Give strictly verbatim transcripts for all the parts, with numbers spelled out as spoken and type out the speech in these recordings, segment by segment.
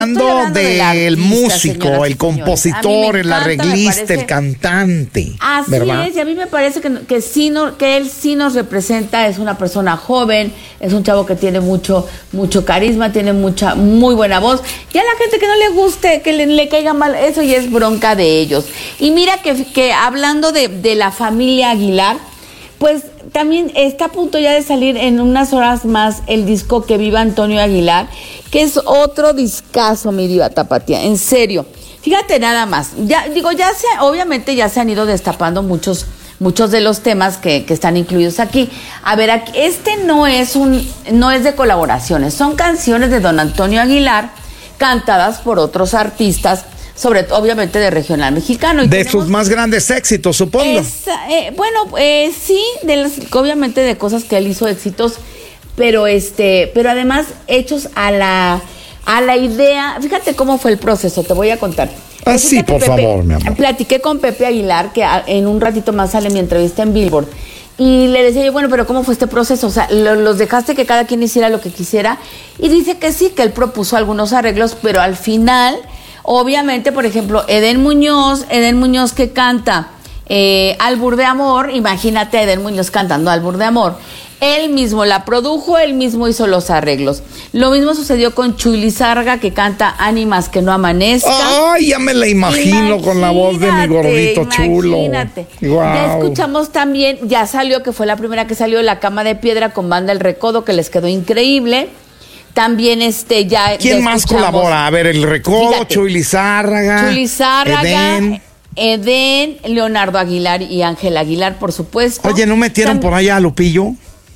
hablando del del músico, señoras el y compositor, señores. el A mí me encanta, me arreglista, parece- el cantante. Así ¿verdad? es, y a mí me parece que, que, sí no, que él sí nos representa, es una persona joven, es un chavo que tiene mucho mucho carisma, tiene mucha muy buena voz. Y a la gente que no le guste, que le, le caiga mal, eso ya es bronca de ellos. Y mira que, que hablando de, de la familia Aguilar, pues también está a punto ya de salir en unas horas más el disco Que Viva Antonio Aguilar, que es otro discazo, mi diva tapatía, en serio. Fíjate nada más, ya digo, ya se, obviamente ya se han ido destapando muchos, muchos de los temas que, que están incluidos aquí. A ver, aquí, este no es un, no es de colaboraciones, son canciones de don Antonio Aguilar, cantadas por otros artistas, sobre todo, obviamente, de regional mexicano. Y De tenemos- sus más grandes éxitos, supongo. Esa, eh, bueno, eh, sí, de las, obviamente de cosas que él hizo éxitos, pero este, pero además hechos a la, a la idea. Fíjate cómo fue el proceso, te voy a contar. Ah, sí, Resulta que por favor, mi amor. Platiqué con Pepe Aguilar, que a- en un ratito más sale mi entrevista en Billboard. Y le decía yo, bueno, pero ¿cómo fue este proceso? O sea, lo- los dejaste que cada quien hiciera lo que quisiera. Y dice que sí, que él propuso algunos arreglos, pero al final, obviamente, por ejemplo, Eden Muñoz, Eden Muñoz que canta eh, Albur de Amor, imagínate a Eden Muñoz cantando Albur de Amor. Él mismo la produjo, él mismo hizo los arreglos. Lo mismo sucedió con Chuy Lizárraga, que canta Ánimas que no amanezca. Ay, ya me la imagino con la voz de mi gordito chulo. Imagínate. Guau. Ya escuchamos también, ya salió, que fue la primera que salió, La Cama de Piedra con Banda El Recodo, que les quedó increíble. También este ya. ¿Quién ya más escuchamos colabora? A ver, el Recodo, Fíjate. Chuy Lizárraga. Chuy Lizárraga, Edén. Edén, Leonardo Aguilar y Ángel Aguilar, por supuesto. Oye, ¿no metieron Tam- por allá a Lupillo?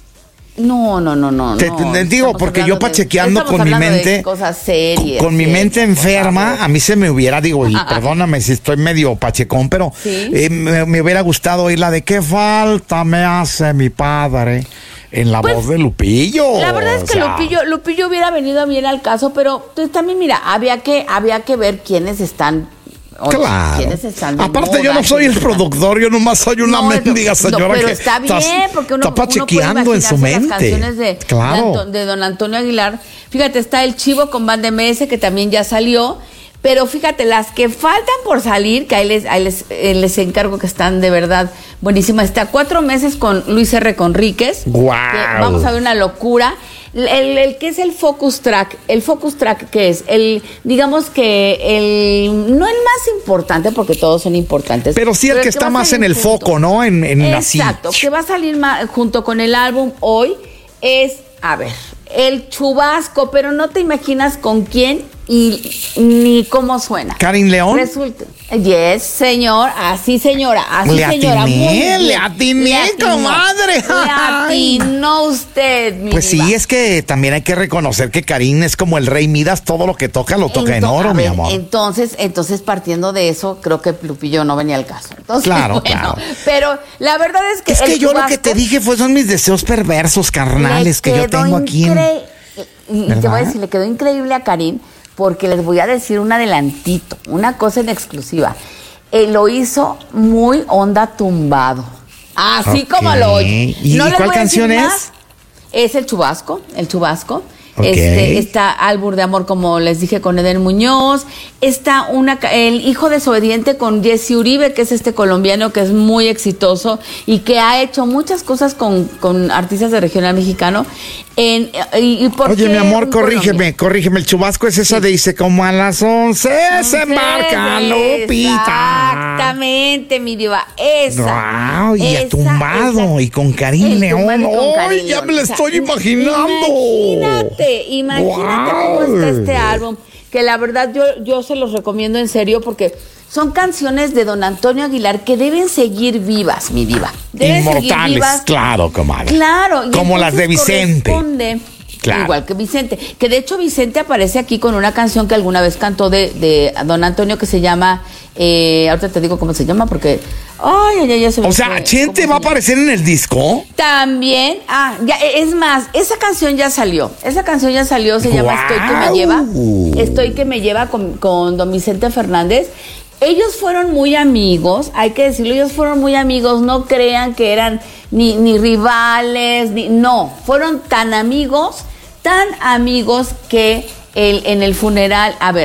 No, no, no, no. Te- no. te- te digo, Estamos porque yo hablando de- pachequeando estamos con mi hablando de mente- cosas serias. Con mi serias, mente por enferma, favor. a mí se me hubiera, digo, y perdóname si estoy medio pachecón, pero Sí. eh, me, me hubiera gustado oír la de qué falta me hace mi padre en la Pues, voz de Lupillo. La verdad es o que sea, Lupillo, Lupillo hubiera venido bien al caso, pero pues, también, mira, había que, había que ver quiénes están. oye, Claro. quiénes están de Aparte, yo moda, no soy el quiénes están- productor, yo nomás soy una No, es- mendiga no, señora pero que está bien, porque uno, está uno puede pachequeando en su imaginarse las mente. canciones de, Claro. de, Anto- de don Antonio Aguilar. Fíjate, está El Chivo con Banda M S, que también ya salió. Pero fíjate, las que faltan por salir, que ahí les, ahí les, eh, les encargo, que están de verdad buenísimas. Está Cuatro Meses con Luis R. Conríquez. Guau. Que vamos a ver una locura. El, el, el que es el focus track, el focus track que es el, digamos que el, no el más importante, porque todos son importantes. Pero sí el que está va a más en salir el junto. foco, ¿no? En, en así. Exacto, que va a salir ma- junto con el álbum hoy es, a ver, el Chubasco, pero no te imaginas con quién y ni cómo suena. ¿Karin León? Resulta. Yes, señor, así señora, así Le señora. atiné, muy bien. le atiné, atinó. comadre. Le atinó usted, mi Pues diva. sí, es que también hay que reconocer que Karin es como el rey Midas, todo lo que toca lo toca en Ento- oro, a mi ver, amor. Entonces, entonces partiendo de eso, creo que Lupillo no venía al caso. Entonces, Claro, bueno, claro. Pero la verdad es que Es el que yo lo que Chubasco te dije fue son mis deseos perversos, carnales, le que yo quedó tengo aquí en... incre- Y, y te ¿Verdad? voy a decir, le quedó increíble a Karin, porque les voy a decir un adelantito, una cosa en exclusiva. Eh, lo hizo muy onda tumbado. Así Ok. como lo oye. ¿Y les cuál voy a decir canción es? más. Es el Chubasco, el Chubasco. Ok. Este, está Albur de Amor, como les dije, con Eden Muñoz. Está una, ca- el Hijo Desobediente con Jesse Uribe, que es este colombiano que es muy exitoso y que ha hecho muchas cosas con, con artistas de regional mexicano. En, y, y ¿por Oye, qué mi amor, en corrígeme, Colombia? corrígeme. El Chubasco es esa de dice como a las once se embarca Lupita. Exactamente, mi diva. Esa. Wow, y esa, atumbado, esa. y con Karin El León. tumbado y con ¡Ay, Karin ya León! me la O sea, estoy imaginando! Imagínate, imagínate cómo Guau. está este álbum. Que la verdad yo, yo se los recomiendo en serio, porque son canciones de don Antonio Aguilar que deben seguir vivas, mi diva. Deben seguir Inmortales, vivas. claro, comadre. Claro. y Como las de entonces Vicente. corresponde, Claro. Igual que Vicente. Que de hecho Vicente aparece aquí con una canción que alguna vez cantó de, de don Antonio, que se llama, eh, ahorita te digo cómo se llama, porque, ay, ay, ay, ya se me O fue. sea, ¿Chente ¿Cómo va a se llama? aparecer en el disco? También, ah, ya, es más, esa canción ya salió. Esa canción ya salió, se llama Estoy que me ¡Guau! lleva. Estoy que me lleva con, con don Vicente Fernández. Ellos fueron muy amigos, hay que decirlo, ellos fueron muy amigos, no crean que eran ni, ni rivales, ni, no, fueron tan amigos, tan amigos que el, en el funeral, a ver,